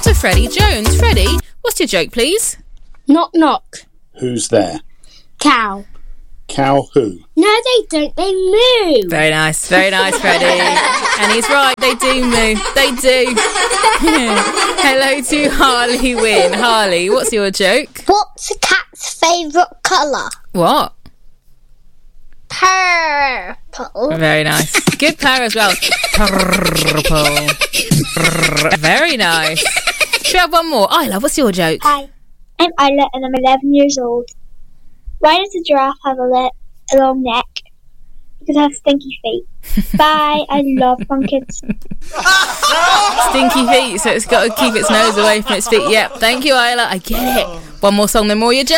to Freddie Jones. Freddie, what's your joke, please? Knock, knock. Who's there? Cow. Cow who? No, they don't. They moo. Very nice, Freddie. And he's right, they do moo. They do. Hello to Harley Wynn. Harley, what's your joke? What's a cat's favourite colour? What? Purple. Very nice. Good purr as well. Purple. Very nice. Should we have one more? Isla, what's your joke? Hi, I'm Isla and I'm 11 years old. Why does a giraffe have a long neck? Because it has stinky feet. Bye, I love pumpkins. Stinky feet, so it's got to keep its nose away from its feet. Yep, thank you, Isla. I get it. One more song, then more your joke.